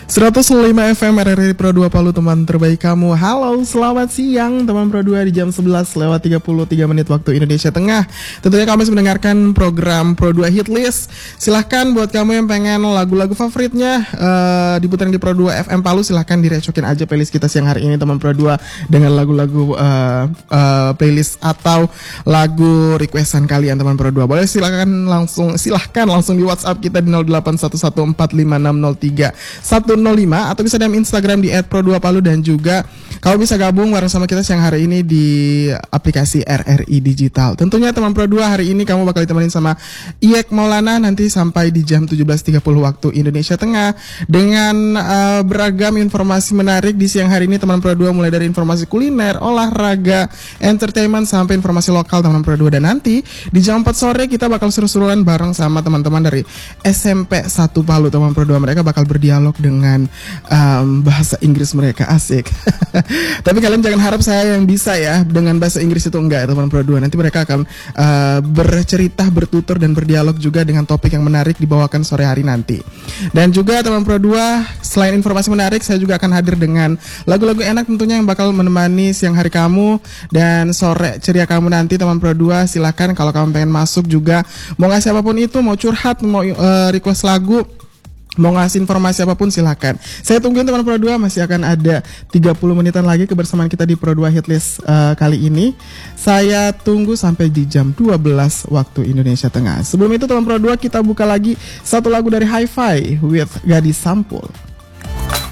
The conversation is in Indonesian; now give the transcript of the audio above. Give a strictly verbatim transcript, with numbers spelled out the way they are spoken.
seratus lima F M R R I Pro dua Palu, teman terbaik kamu. Halo, selamat siang teman Pro dua di jam sebelas lewat tiga puluh tiga menit waktu Indonesia Tengah. Tentunya kamu masih mendengarkan program Pro dua Hit List. Silahkan buat kamu yang pengen lagu-lagu favoritnya uh, diputar di Pro dua F M Palu, silahkan direcokin aja playlist kita siang hari ini teman Pro dua dengan lagu-lagu uh, uh, playlist atau lagu requestan kalian teman Pro dua. Boleh silahkan langsung silahkan langsung di WhatsApp kita di nol delapan satu satu empat lima enam nol tiga satu nol lima atau bisa di Instagram di et pro dua palu, dan juga kamu bisa gabung bareng sama kita siang hari ini di aplikasi R R I Digital. Tentunya teman Pro dua hari ini kamu bakal ditemenin sama Iyek Maulana nanti sampai di jam tujuh belas tiga puluh waktu Indonesia Tengah dengan uh, beragam informasi menarik di siang hari ini teman Pro dua, mulai dari informasi kuliner, olahraga, entertainment sampai informasi lokal teman Pro dua. Dan nanti di jam empat sore kita bakal seru-seruan bareng sama teman-teman dari S M P satu Palu teman Pro dua. Mereka bakal berdialog dengan um, bahasa Inggris mereka, asik. Tapi kalian jangan harap saya yang bisa ya dengan bahasa Inggris itu, enggak ya teman Pro dua. Nanti mereka akan uh, bercerita, bertutur dan berdialog juga dengan topik yang menarik dibawakan sore hari nanti. Dan juga teman Pro dua, selain informasi menarik, saya juga akan hadir dengan lagu-lagu enak tentunya yang bakal menemani siang hari kamu dan sore ceria kamu nanti teman Pro dua. Silakan kalau kamu pengen masuk juga, mau ngasih apapun itu, mau curhat, mau uh, request lagu, mau ngasih informasi apapun silakan. Saya tungguin teman Pro dua, masih akan ada tiga puluh menitan lagi kebersamaan kita di Pro dua Hitlist uh, kali ini. Saya tunggu sampai di jam dua belas waktu Indonesia Tengah. Sebelum itu teman Pro dua, kita buka lagi satu lagu dari Hi-Fi with Gadis Sampul.